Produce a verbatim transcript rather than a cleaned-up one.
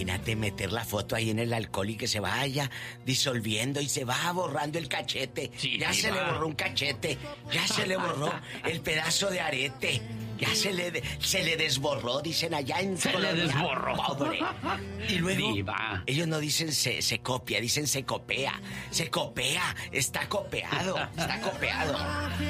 imagínate meter la foto ahí en el alcohol y que se vaya disolviendo y se va borrando el cachete. Sí, ya se va. le borró un cachete, ya se le borró el pedazo de arete, ya se le se le desborró, dicen allá en Se Colombia. le desborró. Pobre. Y luego Diva. ellos no dicen se, se copia, dicen se copea. Se copea, está copeado, está copeado.